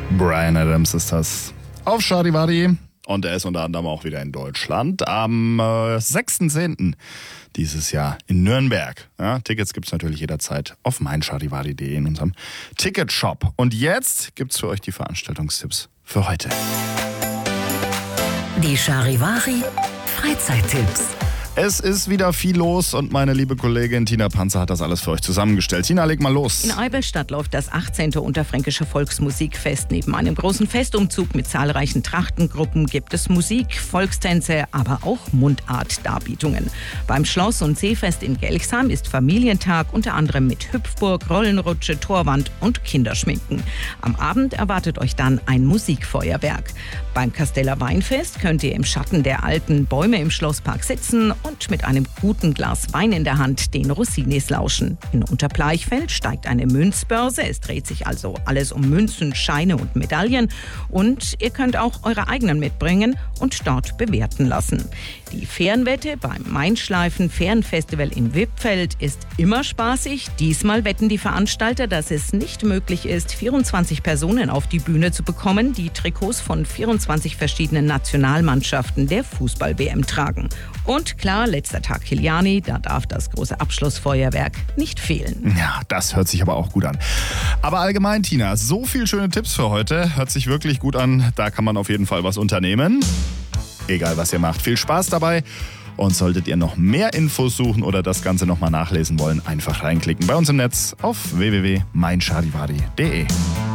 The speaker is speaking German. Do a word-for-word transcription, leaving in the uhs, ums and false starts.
Bryan Adams ist das auf Charivari. Und er ist unter anderem auch wieder in Deutschland am äh, sechsten zehnten dieses Jahr in Nürnberg. Ja, Tickets gibt's natürlich jederzeit auf meincharivari punkt de in unserem Ticketshop. Und jetzt gibt's für euch die Veranstaltungstipps für heute. Die Charivari Freizeittipps. Es ist wieder viel los und meine liebe Kollegin Tina Panzer hat das alles für euch zusammengestellt. Tina, leg mal los. In Eiberstadt läuft das achtzehnte Unterfränkische Volksmusikfest. Neben einem großen Festumzug mit zahlreichen Trachtengruppen gibt es Musik, Volkstänze, aber auch Mundartdarbietungen. Beim Schloss- und Seefest in Gelchsheim ist Familientag, unter anderem mit Hüpfburg, Rollenrutsche, Torwand und Kinderschminken. Am Abend erwartet euch dann ein Musikfeuerwerk. Beim Kasteller Weinfest könnt ihr im Schatten der alten Bäume im Schlosspark sitzen und mit einem guten Glas Wein in der Hand den Rossinis lauschen. In Unterbleichfeld steigt eine Münzbörse. Es dreht sich also alles um Münzen, Scheine und Medaillen. Und ihr könnt auch eure eigenen mitbringen und dort bewerten lassen. Die Fährenwette beim Mainschleifen Fährenfestival in Wippfeld ist immer spaßig. Diesmal wetten die Veranstalter, dass es nicht möglich ist, vierundzwanzig Personen auf die Bühne zu bekommen, die Trikots von vierundzwanzig verschiedenen Nationalmannschaften der Fußball-W M tragen. Und klar, letzter Tag Kiliani, da darf das große Abschlussfeuerwerk nicht fehlen. Ja, das hört sich aber auch gut an. Aber allgemein, Tina, so viele schöne Tipps für heute. Hört sich wirklich gut an. Da kann man auf jeden Fall was unternehmen. Egal, was ihr macht. Viel Spaß dabei. Und solltet ihr noch mehr Infos suchen oder das Ganze nochmal nachlesen wollen, einfach reinklicken bei uns im Netz auf w w w punkt meincharivari punkt de.